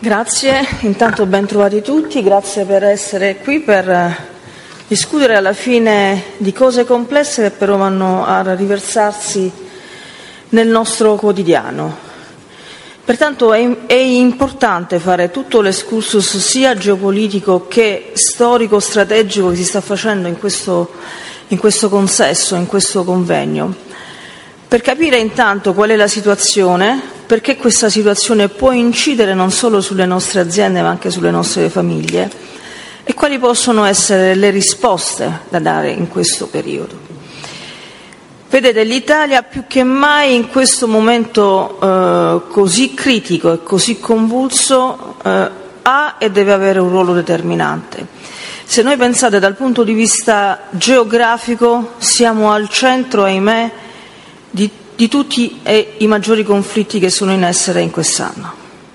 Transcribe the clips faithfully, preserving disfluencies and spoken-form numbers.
Grazie, intanto ben trovati tutti, grazie per essere qui per discutere alla fine di cose complesse che però vanno a riversarsi nel nostro quotidiano. Pertanto è, è importante fare tutto l'excursus sia geopolitico che storico-strategico che si sta facendo in questo, in questo consesso, in questo convegno, per capire intanto qual è la situazione, perché questa situazione può incidere non solo sulle nostre aziende ma anche sulle nostre famiglie e quali possono essere le risposte da dare in questo periodo. Vedete, l'Italia più che mai in questo momento eh, così critico e così convulso eh, ha e deve avere un ruolo determinante. Se noi pensate dal punto di vista geografico siamo al centro, ahimè, di di tutti e i maggiori conflitti che sono in essere in quest'anno.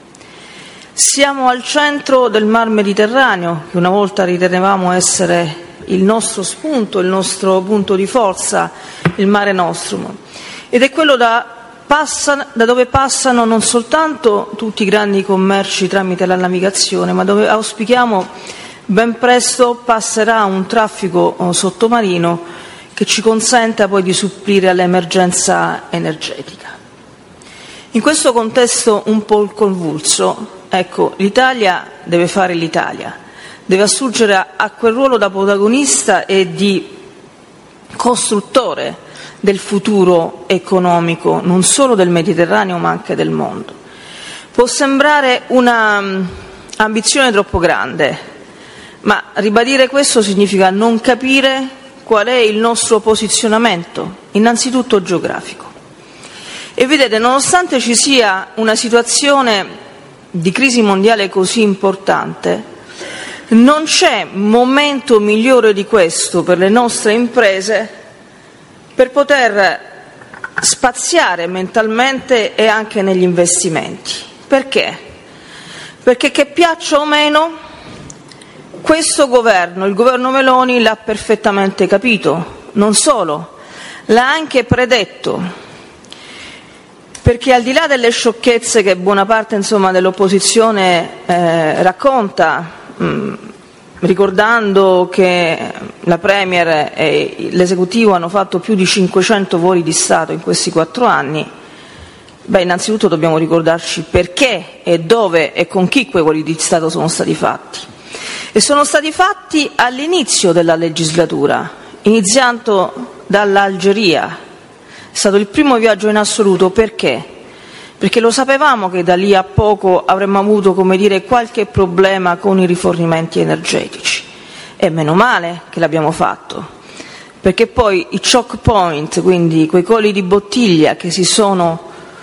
Siamo al centro del Mar Mediterraneo, che una volta ritenevamo essere il nostro spunto, il nostro punto di forza, il Mare Nostrum, ed è quello da, passa, da dove passano non soltanto tutti i grandi commerci tramite la navigazione, ma dove auspichiamo ben presto passerà un traffico sottomarino che ci consenta poi di supplire all'emergenza energetica. In questo contesto un po' convulso, ecco, l'Italia deve fare l'Italia, deve assurgere a, a quel ruolo da protagonista e di costruttore del futuro economico, non solo del Mediterraneo ma anche del mondo. Può sembrare un'ambizione troppo grande, ma ribadire questo significa non capire qual è il nostro posizionamento, innanzitutto geografico. E vedete, nonostante ci sia una situazione di crisi mondiale così importante, non c'è momento migliore di questo per le nostre imprese per poter spaziare mentalmente e anche negli investimenti. Perché? Perché che piaccia o meno, questo governo, il governo Meloni, l'ha perfettamente capito, non solo, l'ha anche predetto, perché al di là delle sciocchezze che buona parte insomma, dell'opposizione eh, racconta, mh, ricordando che la Premier e l'esecutivo hanno fatto più di cinquecento voli di Stato in questi quattro anni, beh, innanzitutto dobbiamo ricordarci perché e dove e con chi quei voli di Stato sono stati fatti. E sono stati fatti all'inizio della legislatura, iniziando dall'Algeria. È stato il primo viaggio in assoluto. Perché? Perché lo sapevamo che da lì a poco avremmo avuto, come dire, qualche problema con i rifornimenti energetici. E meno male che l'abbiamo fatto, perché poi i choke point, quindi quei colli di bottiglia che si sono...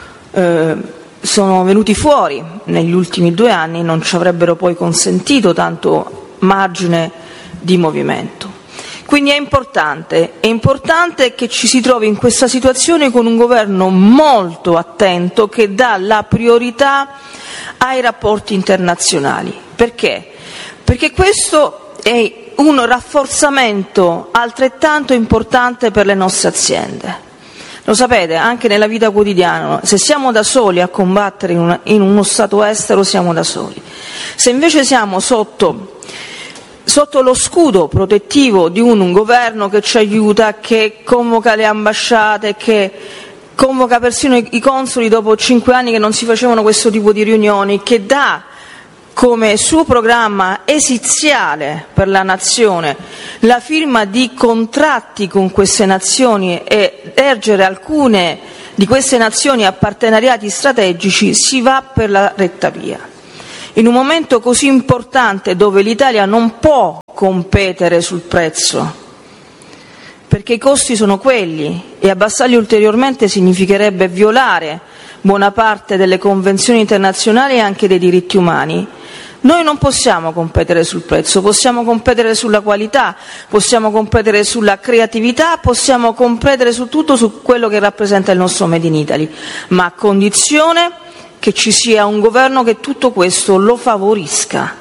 Eh, sono venuti fuori negli ultimi due anni non ci avrebbero poi consentito tanto margine di movimento. Quindi è importante, è importante che ci si trovi in questa situazione con un governo molto attento che dà la priorità ai rapporti internazionali. Perché? Perché questo è un rafforzamento altrettanto importante per le nostre aziende. Lo sapete, anche nella vita quotidiana, se siamo da soli a combattere in, una, in uno Stato estero, siamo da soli. Se invece siamo sotto, sotto lo scudo protettivo di un, un governo che ci aiuta, che convoca le ambasciate, che convoca persino i, i consoli dopo cinque anni che non si facevano questo tipo di riunioni, che dà come suo programma esiziale per la nazione la firma di contratti con queste nazioni e ergere alcune di queste nazioni a partenariati strategici, si va per la retta via. In un momento così importante dove l'Italia non può competere sul prezzo, perché i costi sono quelli e abbassarli ulteriormente significherebbe violare buona parte delle convenzioni internazionali e anche dei diritti umani. Noi non possiamo competere sul prezzo, possiamo competere sulla qualità, possiamo competere sulla creatività, possiamo competere su tutto, su quello che rappresenta il nostro Made in Italy, ma a condizione che ci sia un governo che tutto questo lo favorisca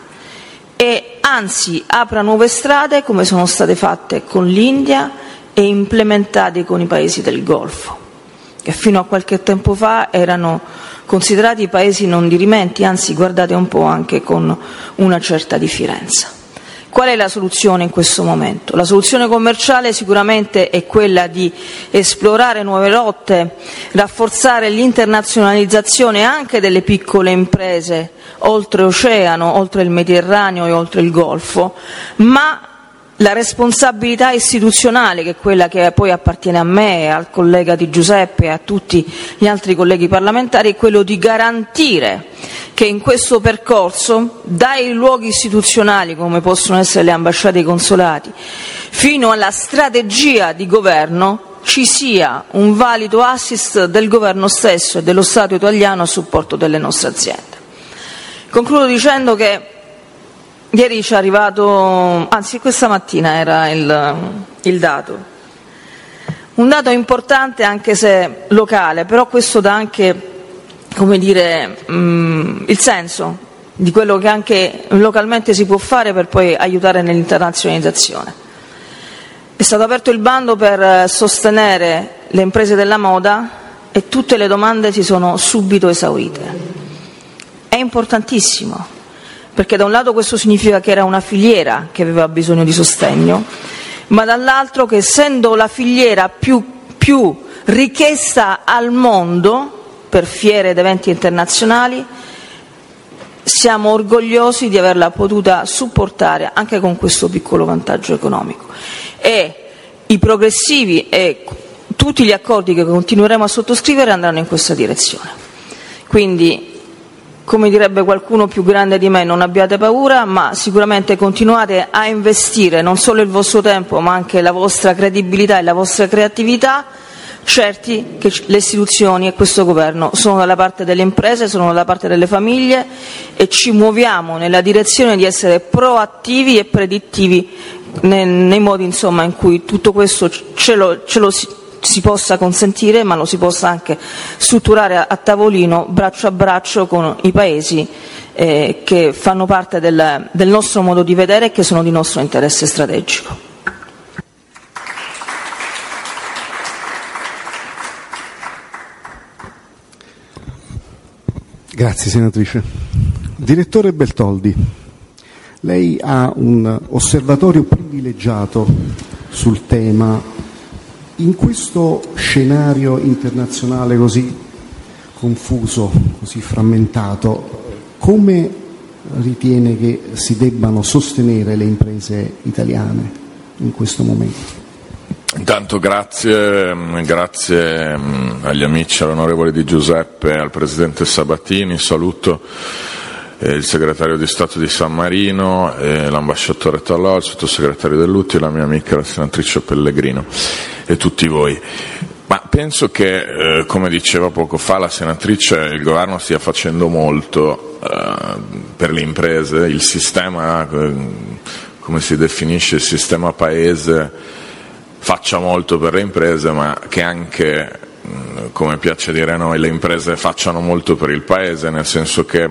e anzi apra nuove strade come sono state fatte con l'India e implementate con i paesi del Golfo, che fino a qualche tempo fa erano considerati paesi non dirimenti, anzi guardate un po' anche con una certa diffidenza. Qual è la soluzione in questo momento? La soluzione commerciale sicuramente è quella di esplorare nuove rotte, rafforzare l'internazionalizzazione anche delle piccole imprese oltreoceano, oltre il Mediterraneo e oltre il Golfo, ma la responsabilità istituzionale, che è quella che poi appartiene a me, al collega Di Giuseppe e a tutti gli altri colleghi parlamentari, è quello di garantire che in questo percorso, dai luoghi istituzionali come possono essere le ambasciate e i consolati, fino alla strategia di governo, ci sia un valido assist del governo stesso e dello Stato italiano a supporto delle nostre aziende. Concludo dicendo che ieri ci è arrivato, anzi questa mattina era il, il dato, un dato importante anche se locale, però questo dà anche, come dire, mh, il senso di quello che anche localmente si può fare per poi aiutare nell'internazionalizzazione. È stato aperto il bando per sostenere le imprese della moda e tutte le domande si sono subito esaurite. È importantissimo, perché da un lato questo significa che era una filiera che aveva bisogno di sostegno, ma dall'altro che essendo la filiera più, più richiesta al mondo per fiere ed eventi internazionali, siamo orgogliosi di averla potuta supportare anche con questo piccolo vantaggio economico. E i progressivi e tutti gli accordi che continueremo a sottoscrivere andranno in questa direzione. Quindi, come direbbe qualcuno più grande di me, non abbiate paura, ma sicuramente continuate a investire non solo il vostro tempo, ma anche la vostra credibilità e la vostra creatività, certi che le istituzioni e questo governo sono dalla parte delle imprese, sono dalla parte delle famiglie e ci muoviamo nella direzione di essere proattivi e predittivi nei, nei modi insomma in cui tutto questo ce lo, ce lo si, si possa consentire, ma lo si possa anche strutturare a, a tavolino, braccio a braccio con i paesi eh, che fanno parte del, del nostro modo di vedere e che sono di nostro interesse strategico. Grazie senatrice. Direttore Bertoldi, lei ha un osservatorio privilegiato sul tema. In questo scenario internazionale così confuso, così frammentato, come ritiene che si debbano sostenere le imprese italiane in questo momento? Intanto grazie, grazie agli amici, all'onorevole Di Giuseppe, al Presidente Sabatini, saluto eh, il Segretario di Stato di San Marino, eh, l'Ambasciatore Tallò, il Sottosegretario Dellutti, la mia amica la Senatrice Pellegrino e tutti voi. Ma penso che, eh, come diceva poco fa la Senatrice, il Governo stia facendo molto eh, per le imprese, il sistema, eh, come si definisce, il sistema Paese, faccia molto per le imprese, ma che anche, come piace dire a noi, le imprese facciano molto per il Paese, nel senso che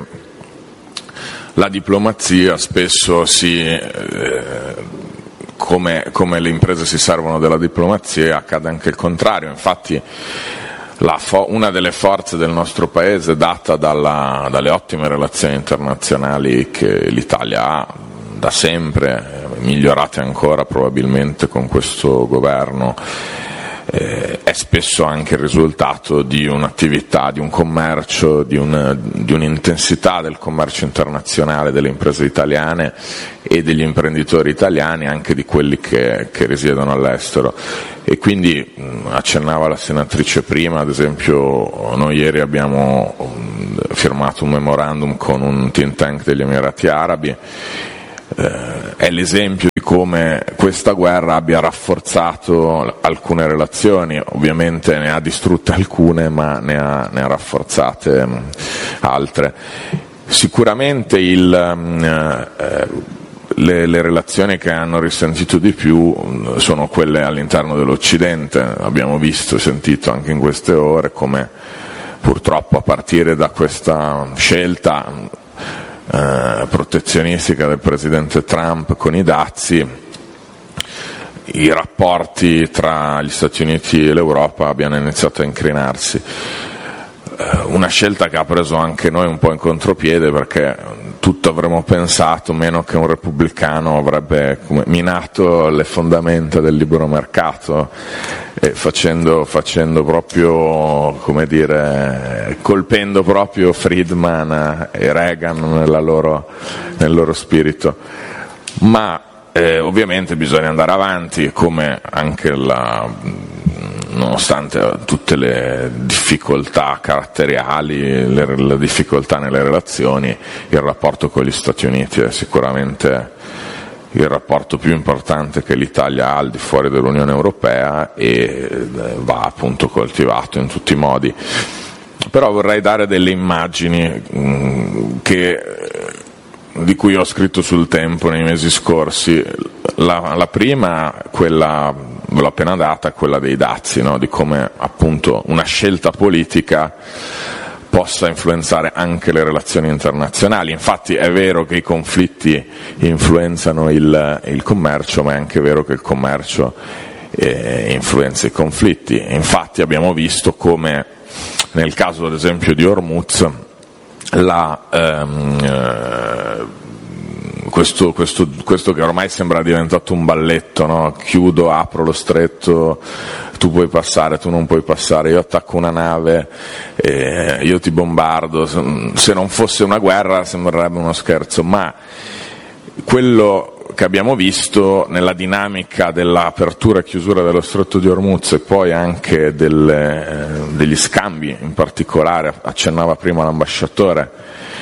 la diplomazia spesso si, eh, come, come le imprese si servono della diplomazia, accade anche il contrario. Infatti la fo- una delle forze del nostro Paese, data dalla, dalle ottime relazioni internazionali che l'Italia ha da sempre, migliorate ancora probabilmente con questo governo, eh, è spesso anche il risultato di un'attività, di un commercio, di, un, di un'intensità del commercio internazionale delle imprese italiane e degli imprenditori italiani, anche di quelli che, che risiedono all'estero. E quindi mh, accennava la senatrice prima, ad esempio noi ieri abbiamo mh, firmato un memorandum con un think tank degli Emirati Arabi. Eh, è l'esempio di come questa guerra abbia rafforzato alcune relazioni, ovviamente ne ha distrutte alcune, ma ne ha, ne ha rafforzate mh, altre. Sicuramente il, eh, le, le relazioni che hanno risentito di più sono quelle all'interno dell'Occidente. Abbiamo visto e sentito anche in queste ore come purtroppo a partire da questa scelta Eh, protezionistica del presidente Trump con i dazi, i rapporti tra gli Stati Uniti e l'Europa abbiano iniziato a incrinarsi. una scelta che ha preso anche noi un po' in contropiede, perché tutto avremmo pensato, meno che un repubblicano avrebbe come, minato le fondamenta del libero mercato, eh, facendo, facendo proprio, come dire, colpendo proprio Friedman e Reagan nella loro, nel loro spirito. Ma eh, ovviamente bisogna andare avanti, come anche la... nonostante tutte le difficoltà caratteriali, le, le difficoltà nelle relazioni, il rapporto con gli Stati Uniti è sicuramente il rapporto più importante che l'Italia ha al di fuori dell'Unione Europea e va appunto coltivato in tutti i modi. Però vorrei dare delle immagini mh, che, di cui ho scritto sul Tempo nei mesi scorsi. La, la prima, quella ve l'ho appena data, quella dei dazi, no? Di come appunto una scelta politica possa influenzare anche le relazioni internazionali. Infatti è vero che i conflitti influenzano il, il commercio, ma è anche vero che il commercio eh, influenza i conflitti. Infatti abbiamo visto come nel caso ad esempio di Hormuz la ehm, eh, Questo, questo, questo che ormai sembra diventato un balletto, no? Chiudo, apro lo stretto, tu puoi passare, tu non puoi passare, io attacco una nave, eh, io ti bombardo. Se non fosse una guerra sembrerebbe uno scherzo, ma quello che abbiamo visto nella dinamica dell'apertura e chiusura dello stretto di Hormuz e poi anche delle, eh, degli scambi, in particolare accennava prima l'ambasciatore,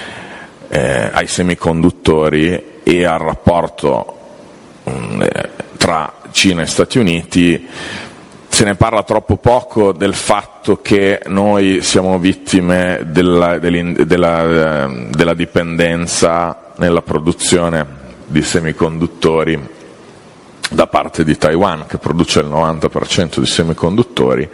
eh, ai semiconduttori e al rapporto mh, tra Cina e Stati Uniti, se ne parla troppo poco del fatto che noi siamo vittime della, della, della dipendenza nella produzione di semiconduttori da parte di Taiwan, che produce il novanta per cento di semiconduttori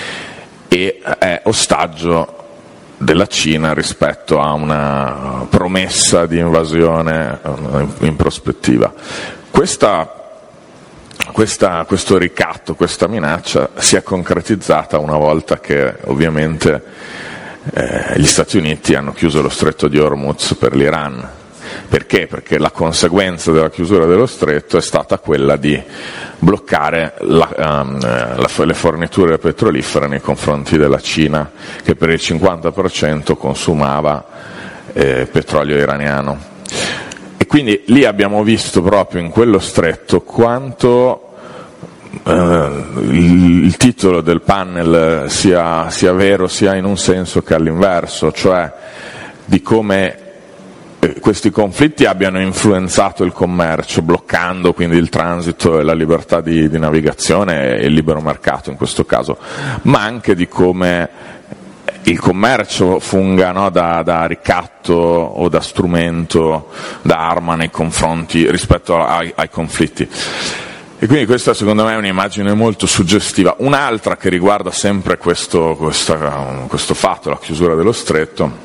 e è ostaggio della Cina rispetto a una promessa di invasione in prospettiva. Questa, questa, questo ricatto, questa minaccia si è concretizzata una volta che ovviamente eh, gli Stati Uniti hanno chiuso lo stretto di Hormuz per l'Iran. Perché? Perché la conseguenza della chiusura dello stretto è stata quella di bloccare la, um, la, le forniture petrolifere nei confronti della Cina, che per il cinquanta per cento consumava eh, petrolio iraniano. E quindi lì abbiamo visto proprio in quello stretto quanto eh, il, il titolo del panel sia, sia vero sia in un senso che all'inverso, cioè di come questi conflitti abbiano influenzato il commercio, bloccando quindi il transito e la libertà di, di navigazione e il libero mercato in questo caso, ma anche di come il commercio funga, no, da, da ricatto o da strumento, da arma nei confronti rispetto ai, ai conflitti. E quindi questa secondo me è un'immagine molto suggestiva. Un'altra che riguarda sempre questo, questa, questo fatto, la chiusura dello stretto,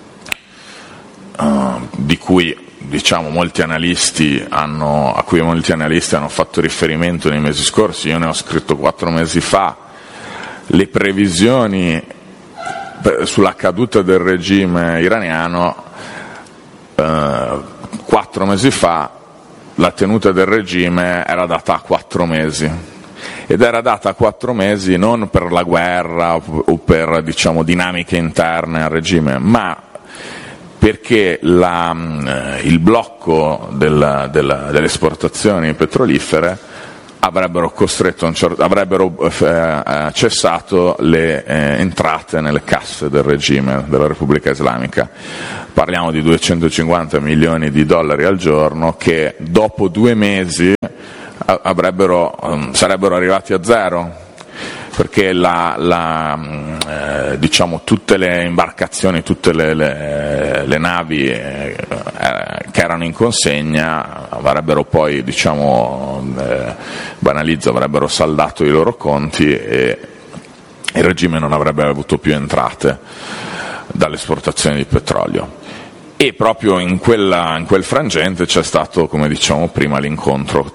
Uh, di cui diciamo molti analisti hanno, a cui molti analisti hanno fatto riferimento nei mesi scorsi. Io ne ho scritto quattro mesi fa. Le previsioni per, sulla caduta del regime iraniano, uh, quattro mesi fa la tenuta del regime era data a quattro mesi. Ed era data a quattro mesi non per la guerra o per, diciamo, dinamiche interne al regime, ma perché la, il blocco della, della, delle esportazioni petrolifere avrebbero costretto, un certo, avrebbero eh, cessato le eh, entrate nelle casse del regime della Repubblica Islamica. Parliamo di duecentocinquanta milioni di dollari al giorno che dopo due mesi avrebbero, um, sarebbero arrivati a zero. Perché la, la, eh, diciamo, tutte le imbarcazioni, tutte le, le, le navi eh, che erano in consegna avrebbero poi, diciamo, eh, banalizzo, avrebbero saldato i loro conti e il regime non avrebbe avuto più entrate dall'esportazione di petrolio. E proprio in, quella, in quel frangente c'è stato, come diciamo prima, l'incontro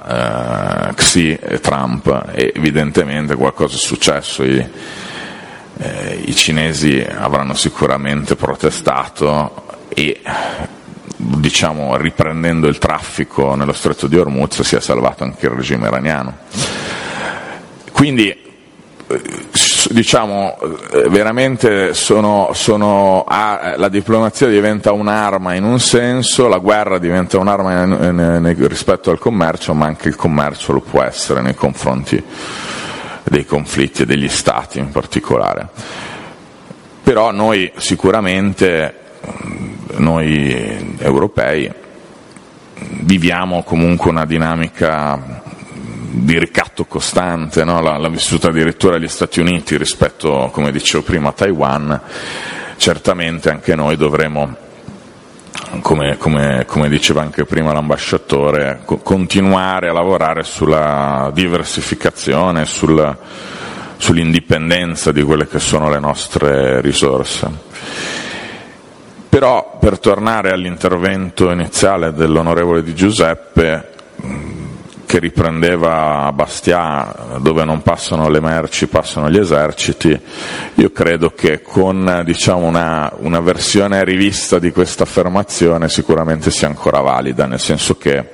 tra eh, Xi e Trump e evidentemente qualcosa è successo. I, eh, i cinesi avranno sicuramente protestato e, diciamo, riprendendo il traffico nello stretto di Hormuz si è salvato anche il regime iraniano. Quindi diciamo veramente sono, sono ah, la diplomazia diventa un'arma in un senso, la guerra diventa un'arma in, in, in, rispetto al commercio, ma anche il commercio lo può essere nei confronti dei conflitti e degli stati in particolare. Però noi sicuramente, noi europei, viviamo comunque una dinamica di ricatto costante, no? L'ha vissuta addirittura gli Stati Uniti rispetto, come dicevo prima, a Taiwan. Certamente anche noi dovremo, come, come, come diceva anche prima l'ambasciatore, co- continuare a lavorare sulla diversificazione, sul, sull'indipendenza di quelle che sono le nostre risorse. Però, per tornare all'intervento iniziale dell'onorevole Di Giuseppe, che riprendeva Bastiat, dove non passano le merci, passano gli eserciti, io credo che con, diciamo, una, una versione rivista di questa affermazione sicuramente sia ancora valida, nel senso che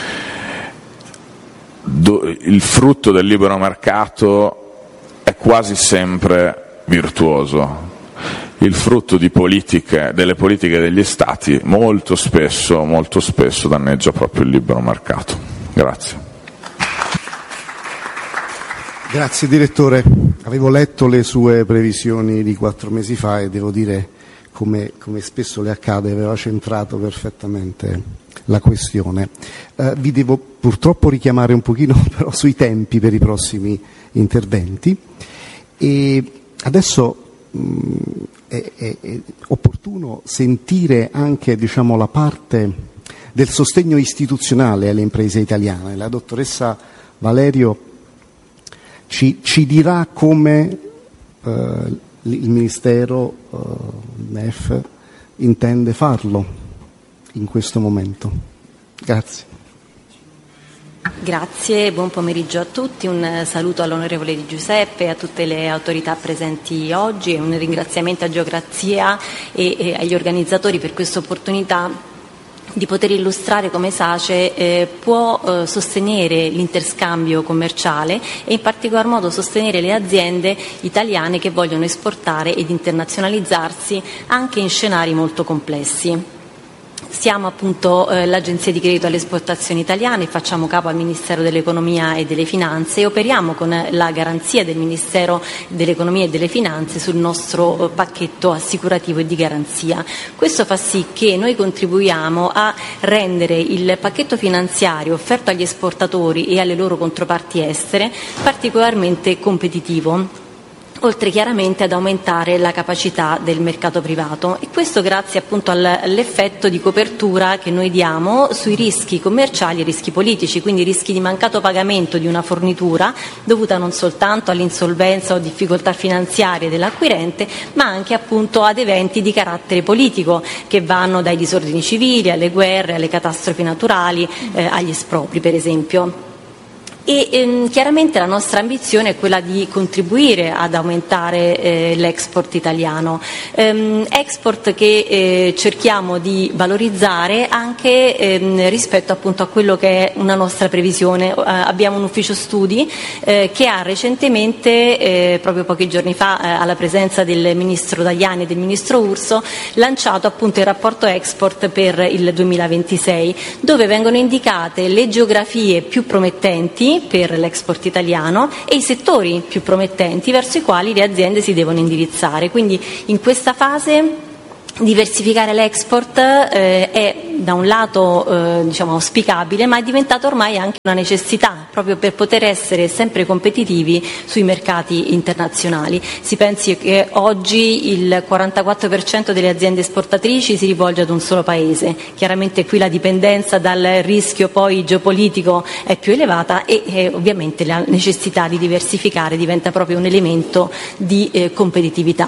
do, il frutto del libero mercato è quasi sempre virtuoso. Il frutto di politiche, delle politiche degli Stati molto spesso, molto spesso danneggia proprio il libero mercato. Grazie. Grazie direttore. Avevo letto le sue previsioni di quattro mesi fa e devo dire, come, come spesso le accade, aveva centrato perfettamente la questione. Eh, vi devo purtroppo richiamare un pochino però sui tempi per i prossimi interventi e adesso mh, è, è, è opportuno sentire anche, diciamo, la parte del sostegno istituzionale alle imprese italiane. La dottoressa Valerio ci, ci dirà come eh, il Ministero, eh, N E F, intende farlo in questo momento. Grazie. Grazie, buon pomeriggio a tutti, un saluto all'onorevole Di Giuseppe e a tutte le autorità presenti oggi e un ringraziamento a Geograzia e, e agli organizzatori per questa opportunità di poter illustrare come SACE eh, può eh, sostenere l'interscambio commerciale e in particolar modo sostenere le aziende italiane che vogliono esportare ed internazionalizzarsi anche in scenari molto complessi. Siamo appunto eh, l'Agenzia di Credito alle Esportazioni Italiane, facciamo capo al Ministero dell'Economia e delle Finanze e operiamo con la garanzia del Ministero dell'Economia e delle Finanze sul nostro eh, pacchetto assicurativo e di garanzia. Questo fa sì che noi contribuiamo a rendere il pacchetto finanziario offerto agli esportatori e alle loro controparti estere particolarmente competitivo, oltre chiaramente ad aumentare la capacità del mercato privato, e questo grazie appunto all'effetto di copertura che noi diamo sui rischi commerciali e rischi politici, quindi rischi di mancato pagamento di una fornitura dovuta non soltanto all'insolvenza o difficoltà finanziarie dell'acquirente, ma anche appunto ad eventi di carattere politico che vanno dai disordini civili alle guerre, alle catastrofi naturali, eh, agli espropri per esempio. E ehm, chiaramente la nostra ambizione è quella di contribuire ad aumentare eh, l'export italiano, ehm, export che eh, cerchiamo di valorizzare anche ehm, rispetto appunto a quello che è una nostra previsione. Eh, abbiamo un ufficio studi eh, che ha recentemente, eh, proprio pochi giorni fa, eh, alla presenza del Ministro Tajani e del Ministro Urso, lanciato appunto il rapporto export per il duemilaventisei, dove vengono indicate le geografie più promettenti per l'export italiano e i settori più promettenti verso i quali le aziende si devono indirizzare. Quindi in questa fase diversificare l'export eh, è da un lato eh, diciamo auspicabile, ma è diventata ormai anche una necessità proprio per poter essere sempre competitivi sui mercati internazionali. Si pensi che oggi il quarantaquattro per cento delle aziende esportatrici si rivolge ad un solo paese, chiaramente qui la dipendenza dal rischio poi geopolitico è più elevata e eh, ovviamente la necessità di diversificare diventa proprio un elemento di eh, competitività.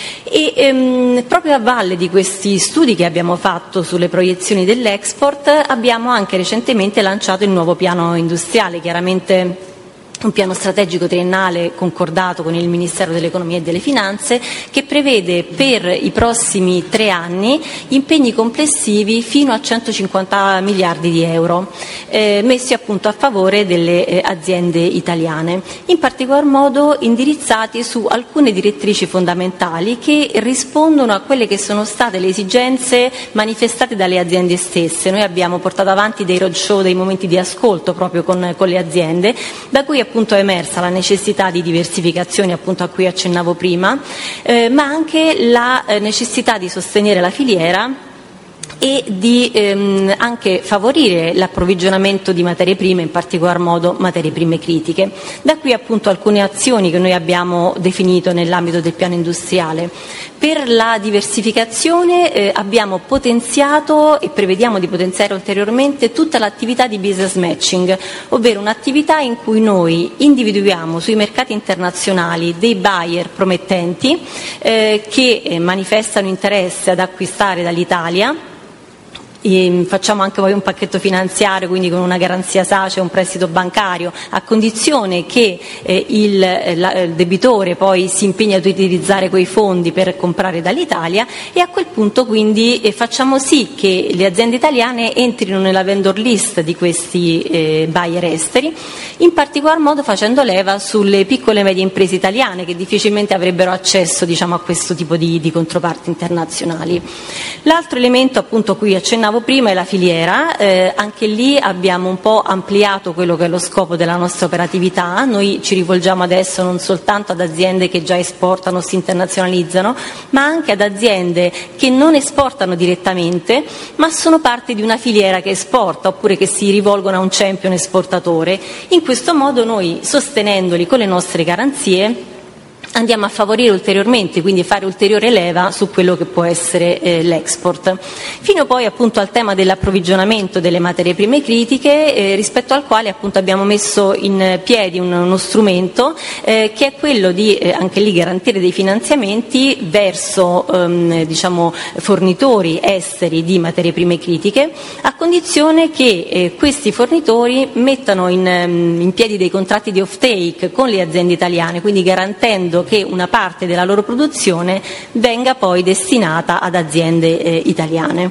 E ehm, proprio a valle di questi studi che abbiamo fatto sulle proiezioni dell'export abbiamo anche recentemente lanciato il nuovo piano industriale, chiaramente un piano strategico triennale concordato con il Ministero dell'Economia e delle Finanze, che prevede per i prossimi tre anni impegni complessivi fino a centocinquanta miliardi di euro, eh, messi appunto a favore delle eh, aziende italiane, in particolar modo indirizzati su alcune direttrici fondamentali che rispondono a quelle che sono state le esigenze manifestate dalle aziende stesse. Noi abbiamo portato avanti dei roadshow, dei momenti di ascolto proprio con, con le aziende, da cui appunto è emersa la necessità di diversificazione, appunto a cui accennavo prima, eh, ma anche la eh, necessità di sostenere la filiera e di ehm, anche favorire l'approvvigionamento di materie prime, in particolar modo materie prime critiche. Da qui appunto alcune azioni che noi abbiamo definito nell'ambito del piano industriale. Per la diversificazione eh, abbiamo potenziato e prevediamo di potenziare ulteriormente tutta l'attività di business matching, ovvero un'attività in cui noi individuiamo sui mercati internazionali dei buyer promettenti eh, che eh, manifestano interesse ad acquistare dall'Italia. E facciamo anche poi un pacchetto finanziario, quindi con una garanzia SACE e un prestito bancario, a condizione che eh, il, la, il debitore poi si impegni ad utilizzare quei fondi per comprare dall'Italia, e a quel punto quindi eh, facciamo sì che le aziende italiane entrino nella vendor list di questi eh, buyer esteri, in particolar modo facendo leva sulle piccole e medie imprese italiane che difficilmente avrebbero accesso, diciamo, a questo tipo di, di controparti internazionali. L'altro elemento appunto a cui accennavo prima è la filiera, eh, anche lì abbiamo un po' ampliato quello che è lo scopo della nostra operatività. Noi ci rivolgiamo adesso non soltanto ad aziende che già esportano, si internazionalizzano, ma anche ad aziende che non esportano direttamente, ma sono parte di una filiera che esporta, oppure che si rivolgono a un champion esportatore. In questo modo noi, sostenendoli con le nostre garanzie, andiamo a favorire ulteriormente, quindi fare ulteriore leva su quello che può essere eh, l'export, fino poi appunto al tema dell'approvvigionamento delle materie prime critiche, eh, rispetto al quale appunto abbiamo messo in piedi un, uno strumento eh, che è quello di eh, anche lì garantire dei finanziamenti verso ehm, diciamo fornitori esteri di materie prime critiche, a condizione che eh, questi fornitori mettano in, in piedi dei contratti di off-take con le aziende italiane, quindi garantendo che una parte della loro produzione venga poi destinata ad aziende eh, italiane.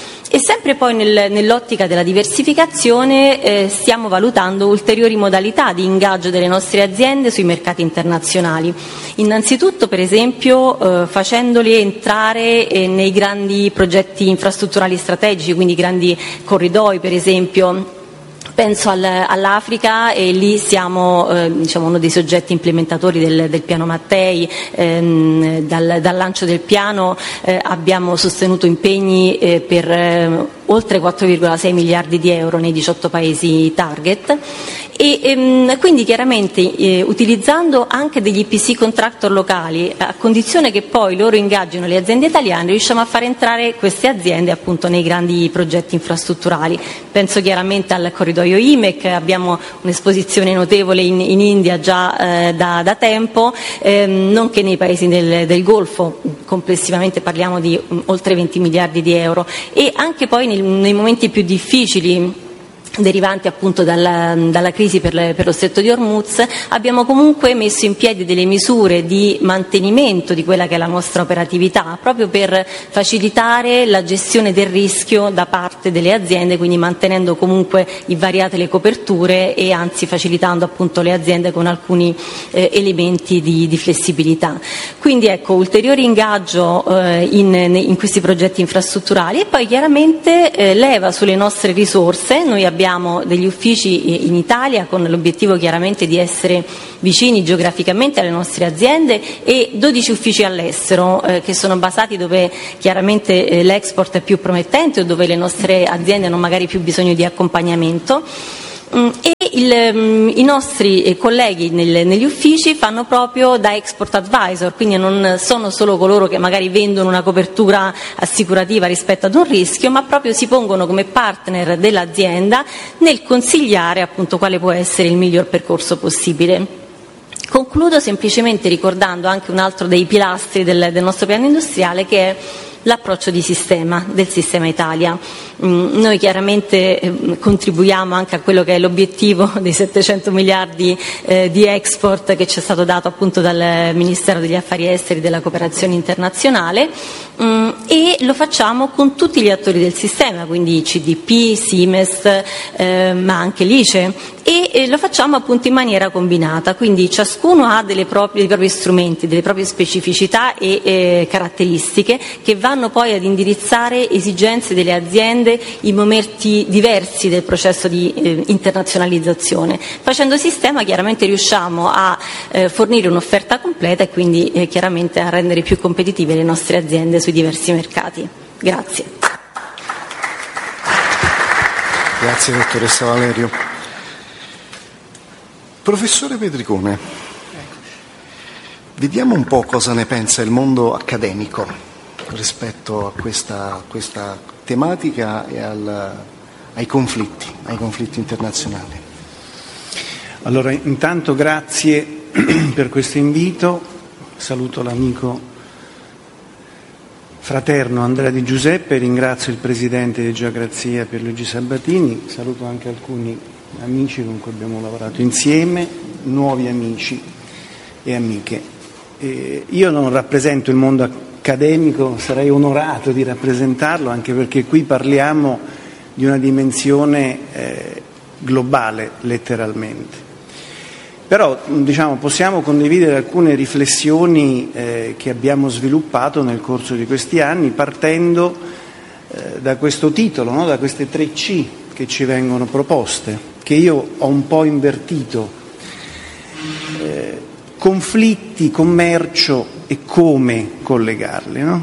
E sempre poi nel, nell'ottica della diversificazione eh, stiamo valutando ulteriori modalità di ingaggio delle nostre aziende sui mercati internazionali. Innanzitutto, per esempio, eh, facendoli entrare eh, nei grandi progetti infrastrutturali strategici, quindi grandi corridoi, per esempio. Penso al, all'Africa, e lì siamo eh, diciamo uno dei soggetti implementatori del, del piano Mattei. Ehm, dal, dal lancio del piano eh, abbiamo sostenuto impegni eh, per eh, oltre quattro virgola sei miliardi di euro nei diciotto paesi target, e ehm, quindi chiaramente eh, utilizzando anche degli I P C contractor locali, a condizione che poi loro ingaggino le aziende italiane, riusciamo a far entrare queste aziende appunto nei grandi progetti infrastrutturali. Penso chiaramente al corridoio I M E C, abbiamo un'esposizione notevole in, in India già eh, da, da tempo, ehm, nonché nei paesi del, del Golfo, complessivamente parliamo di um, oltre venti miliardi di euro, e anche poi nei, nei momenti più difficili derivanti appunto dalla, dalla crisi per, le, per lo stretto di Hormuz, abbiamo comunque messo in piedi delle misure di mantenimento di quella che è la nostra operatività, proprio per facilitare la gestione del rischio da parte delle aziende, quindi mantenendo comunque invariate le coperture e anzi facilitando appunto le aziende con alcuni eh, elementi di, di flessibilità. Quindi ecco, ulteriore ingaggio eh, in, in questi progetti infrastrutturali, e poi chiaramente eh, leva sulle nostre risorse. Noi abbiamo Abbiamo degli uffici in Italia con l'obiettivo chiaramente di essere vicini geograficamente alle nostre aziende, e dodici uffici all'estero eh, che sono basati dove chiaramente eh, l'export è più promettente o dove le nostre aziende hanno magari più bisogno di accompagnamento. E il, i nostri colleghi nel, negli uffici fanno proprio da export advisor, quindi non sono solo coloro che magari vendono una copertura assicurativa rispetto ad un rischio, ma proprio si pongono come partner dell'azienda nel consigliare appunto quale può essere il miglior percorso possibile. Concludo semplicemente ricordando anche un altro dei pilastri del, del nostro piano industriale, che è l'approccio di sistema del Sistema Italia. Mm, noi chiaramente eh, contribuiamo anche a quello che è l'obiettivo dei settecento miliardi eh, di export che ci è stato dato appunto dal Ministero degli Affari Esteri e della Cooperazione Internazionale, mm, e lo facciamo con tutti gli attori del sistema, quindi C D P, Simest, eh, ma anche l'I C E, e eh, lo facciamo appunto in maniera combinata, quindi ciascuno ha delle proprie, dei propri strumenti, delle proprie specificità e eh, caratteristiche che vanno poi ad indirizzare esigenze delle aziende in momenti diversi del processo di eh, internazionalizzazione. Facendo sistema chiaramente riusciamo a eh, fornire un'offerta completa e quindi eh, chiaramente a rendere più competitive le nostre aziende sui diversi mercati. Grazie. Grazie dottoressa Valerio. Professore Petricone, vediamo un po' cosa ne pensa il mondo accademico rispetto a questa, questa tematica e al, ai conflitti, ai conflitti internazionali. Allora, intanto grazie per questo invito, saluto l'amico fraterno Andrea Di Giuseppe, ringrazio il Presidente di Geograzia Pierluigi Sabatini, saluto anche alcuni amici con cui abbiamo lavorato insieme, nuovi amici e amiche. Eh, io non rappresento il mondo accademico, sarei onorato di rappresentarlo, anche perché qui parliamo di una dimensione eh, globale, letteralmente. Però diciamo, possiamo condividere alcune riflessioni eh, che abbiamo sviluppato nel corso di questi anni, partendo eh, da questo titolo, no? Da queste tre C che ci vengono proposte, che io ho un po' invertito. Eh, conflitti, commercio e come collegarli, no?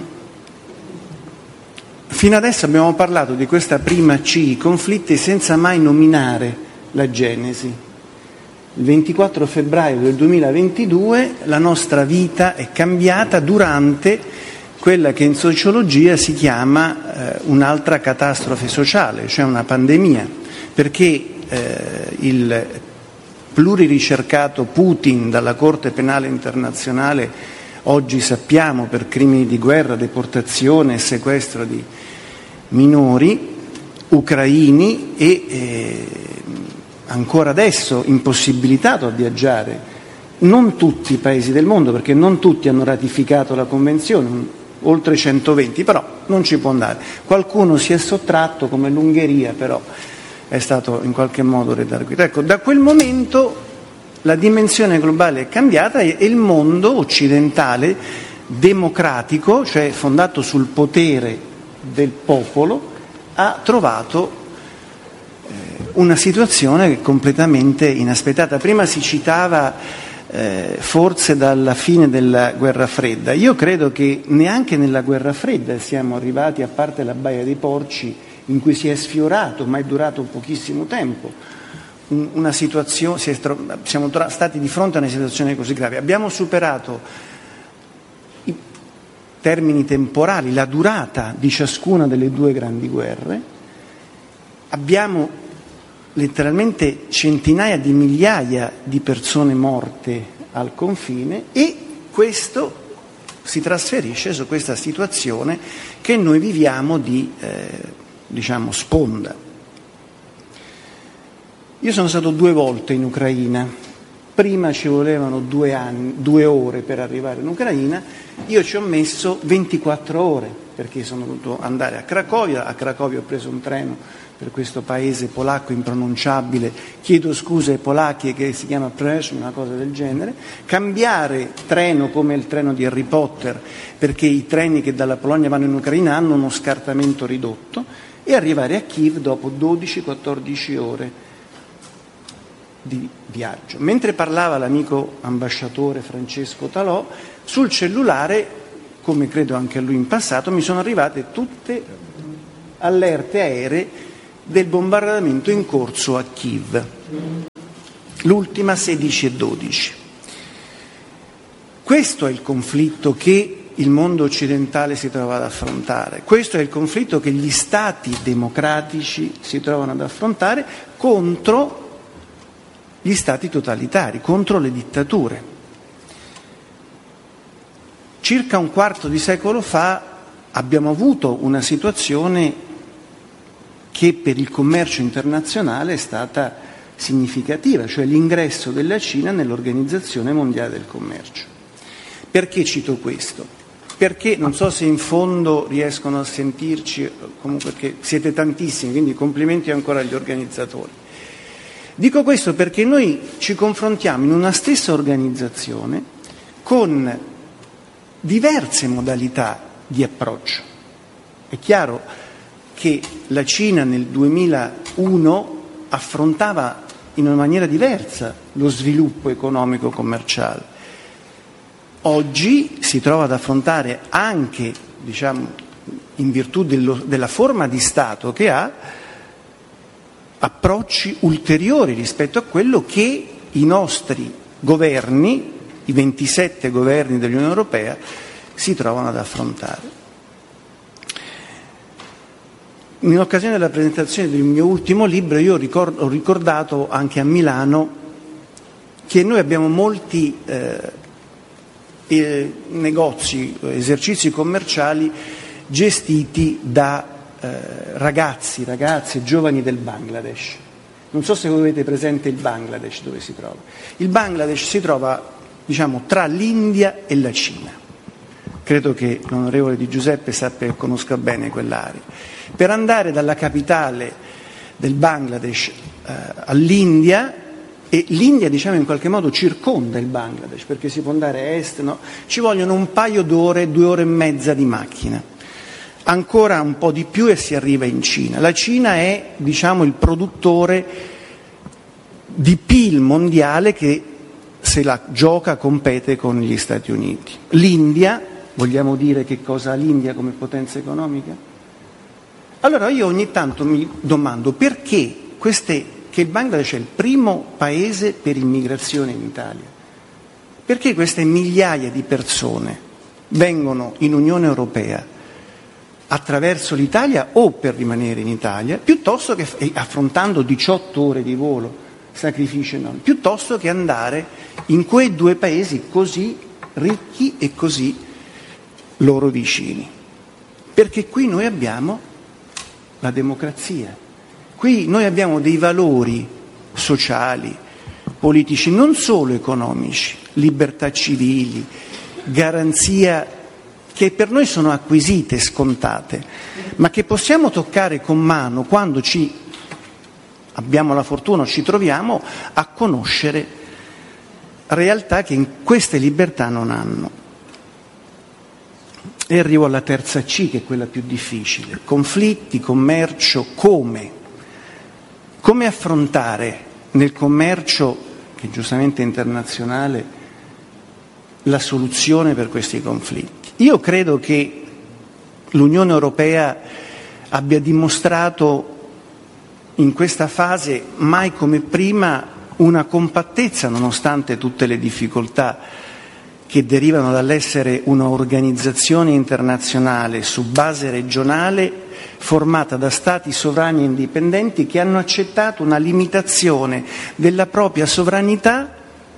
Fino adesso abbiamo parlato di questa prima C, i conflitti, senza mai nominare la genesi. Il ventiquattro febbraio del duemilaventidue la nostra vita è cambiata durante quella che in sociologia si chiama eh, un'altra catastrofe sociale, cioè una pandemia, perché eh, il pluriricercato Putin dalla Corte Penale Internazionale, oggi sappiamo per crimini di guerra, deportazione e sequestro di minori ucraini e eh, ancora adesso impossibilitato a viaggiare, non tutti i paesi del mondo, perché non tutti hanno ratificato la Convenzione, oltre centoventi, però non ci può andare. Qualcuno si è sottratto, come l'Ungheria, però è stato in qualche modo redarguito. Ecco, da quel momento la dimensione globale è cambiata e il mondo occidentale democratico, cioè fondato sul potere del popolo, ha trovato una situazione che è completamente inaspettata. Prima si citava eh, forse dalla fine della guerra fredda. Io credo che neanche nella guerra fredda siamo arrivati, a parte la Baia dei Porci, in cui si è sfiorato, ma è durato pochissimo tempo, una situazione, siamo stati di fronte a una situazione così grave. Abbiamo superato i termini temporali, la durata di ciascuna delle due grandi guerre, abbiamo letteralmente centinaia di migliaia di persone morte al confine e questo si trasferisce su questa situazione che noi viviamo di eh, diciamo sponda. Io sono stato due volte in Ucraina, prima ci volevano due, anni, due ore per arrivare in Ucraina, io ci ho messo ventiquattro ore perché sono dovuto andare a Cracovia, a Cracovia ho preso un treno per questo paese polacco impronunciabile, chiedo scusa ai polacchi, che si chiama Presz, una cosa del genere, cambiare treno come il treno di Harry Potter, perché i treni che dalla Polonia vanno in Ucraina hanno uno scartamento ridotto, e arrivare a Kiev dopo dodici quattordici ore di viaggio. Mentre parlava l'amico ambasciatore Francesco Talò, sul cellulare, come credo anche a lui in passato, mi sono arrivate tutte allerte aeree del bombardamento in corso a Kiev, l'ultima sedici e dodici. Questo è il conflitto che il mondo occidentale si trova ad affrontare, questo è il conflitto che gli stati democratici si trovano ad affrontare contro gli stati totalitari, contro le dittature. Circa un quarto di secolo fa abbiamo avuto una situazione che per il commercio internazionale è stata significativa, cioè l'ingresso della Cina nell'Organizzazione Mondiale del Commercio. Perché cito questo? Perché non so se in fondo riescono a sentirci, comunque perché siete tantissimi, quindi complimenti ancora agli organizzatori. Dico questo perché noi ci confrontiamo in una stessa organizzazione con diverse modalità di approccio. È chiaro che la Cina nel duemilauno affrontava in una maniera diversa lo sviluppo economico-commerciale. Oggi si trova ad affrontare anche, diciamo, in virtù dello, della forma di Stato che ha, approcci ulteriori rispetto a quello che i nostri governi, i ventisette governi dell'Unione Europea, si trovano ad affrontare. In occasione della presentazione del mio ultimo libro io ricordo, ho ricordato anche a Milano che noi abbiamo molti eh, eh, negozi, esercizi commerciali gestiti da eh, ragazzi, ragazze, giovani del Bangladesh. Non so se voi avete presente il Bangladesh dove si trova. Il Bangladesh si trova, diciamo, tra l'India e la Cina. Credo che l'onorevole Di Giuseppe sappia e conosca bene quell'area. Per andare dalla capitale del Bangladesh eh, all'India, e l'India, diciamo, in qualche modo circonda il Bangladesh, perché si può andare a est, no? Ci vogliono un paio d'ore, due ore e mezza di macchina. Ancora un po' di più e si arriva in Cina. La Cina è, diciamo, il produttore di P I L mondiale che se la gioca, compete con gli Stati Uniti. L'India, vogliamo dire che cosa ha l'India come potenza economica? Allora io ogni tanto mi domando perché queste, che il Bangladesh è il primo paese per immigrazione in Italia, perché queste migliaia di persone vengono in Unione Europea attraverso l'Italia o per rimanere in Italia, piuttosto che affrontando diciotto ore di volo, sacrifici enormi, piuttosto che andare in quei due paesi così ricchi e così loro vicini. Perché qui noi abbiamo la democrazia, qui noi abbiamo dei valori sociali, politici, non solo economici, libertà civili, garanzia che per noi sono acquisite, scontate, ma che possiamo toccare con mano quando ci abbiamo la fortuna, ci troviamo a conoscere realtà che in queste libertà non hanno. E arrivo alla terza C, che è quella più difficile. Conflitti, commercio, come? Come affrontare nel commercio, che giustamente è internazionale, la soluzione per questi conflitti? Io credo che l'Unione Europea abbia dimostrato in questa fase, mai come prima, una compattezza nonostante tutte le difficoltà che derivano dall'essere un'organizzazione internazionale su base regionale formata da stati sovrani e indipendenti che hanno accettato una limitazione della propria sovranità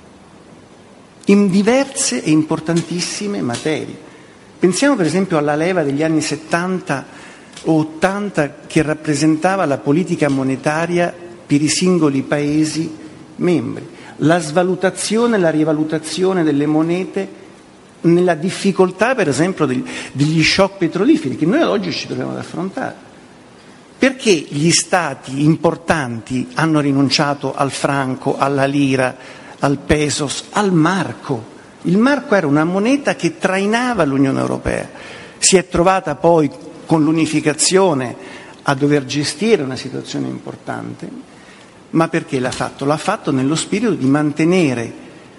in diverse e importantissime materie. Pensiamo per esempio alla leva degli anni settanta o ottanta che rappresentava la politica monetaria per i singoli Paesi membri. La svalutazione e la rivalutazione delle monete nella difficoltà, per esempio, degli shock petroliferi che noi oggi ci troviamo ad affrontare. Perché gli stati importanti hanno rinunciato al franco, alla lira, al pesos, al marco? Il marco era una moneta che trainava l'Unione Europea. Si è trovata poi con l'unificazione a dover gestire una situazione importante. Ma perché l'ha fatto? L'ha fatto nello spirito di mantenere,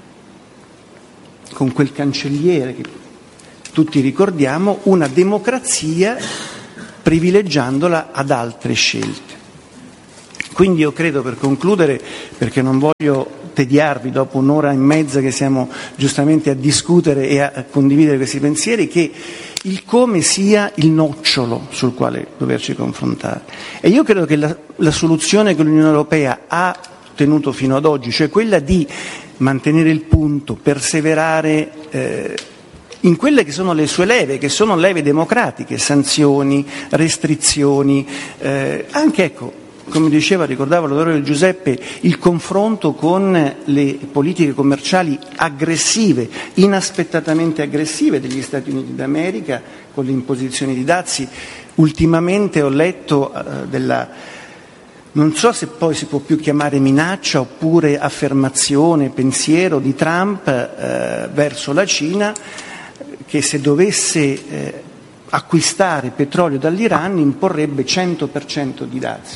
con quel cancelliere che tutti ricordiamo, una democrazia privilegiandola ad altre scelte. Quindi io credo, per concludere, perché non voglio tediarvi dopo un'ora e mezza che siamo giustamente a discutere e a condividere questi pensieri, che il come sia il nocciolo sul quale doverci confrontare. E io credo che la, la soluzione che l'Unione Europea ha tenuto fino ad oggi, cioè quella di mantenere il punto, perseverare eh, in quelle che sono le sue leve, che sono leve democratiche, sanzioni, restrizioni, eh, anche ecco, come diceva, ricordava l'onorevole Giuseppe, il confronto con le politiche commerciali aggressive, inaspettatamente aggressive degli Stati Uniti d'America, con le imposizioni di dazi. Ultimamente ho letto eh, della, non so se poi si può più chiamare minaccia oppure affermazione, pensiero di Trump eh, verso la Cina, che se dovesse eh, acquistare petrolio dall'Iran imporrebbe cento per cento di dazi.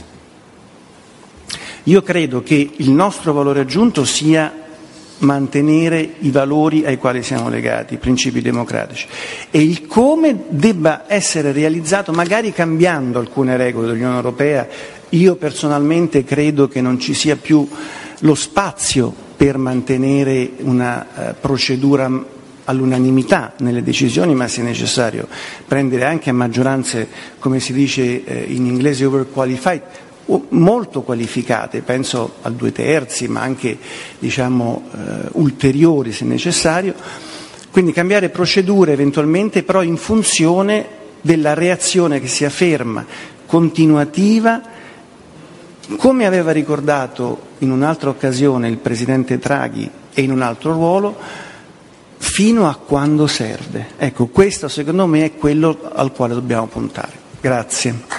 Io credo che il nostro valore aggiunto sia mantenere i valori ai quali siamo legati, i principi democratici, e il come debba essere realizzato magari cambiando alcune regole dell'Unione Europea. Io personalmente credo che non ci sia più lo spazio per mantenere una uh, procedura all'unanimità nelle decisioni, ma se è necessario prendere anche a maggioranze, come si dice eh, in inglese, overqualified, molto qualificate, penso al due terzi, ma anche diciamo eh, ulteriori se necessario, quindi cambiare procedure eventualmente, però in funzione della reazione che sia ferma, continuativa, come aveva ricordato in un'altra occasione il Presidente Draghi e in un altro ruolo, fino a quando serve. Ecco, questo secondo me è quello al quale dobbiamo puntare. Grazie.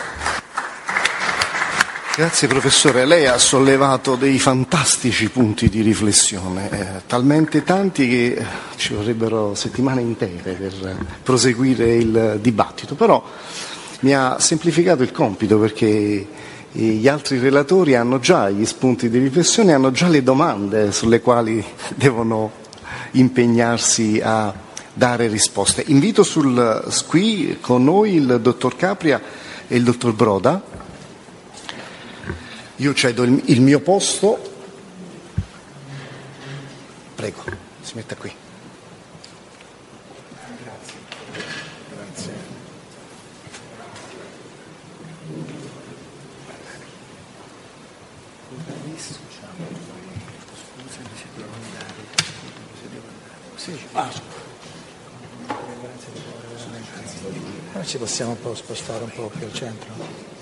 Grazie professore, lei ha sollevato dei fantastici punti di riflessione, eh, talmente tanti che ci vorrebbero settimane intere per proseguire il dibattito, però mi ha semplificato il compito perché gli altri relatori hanno già gli spunti di riflessione, hanno già le domande sulle quali devono impegnarsi a dare risposte. Invito sul qui con noi il dottor Capria e il dottor Broda. Io cedo il, il mio posto. Prego, si metta qui. Grazie. Grazie. Ah. Noi ci possiamo un po' spostare un po' più al centro.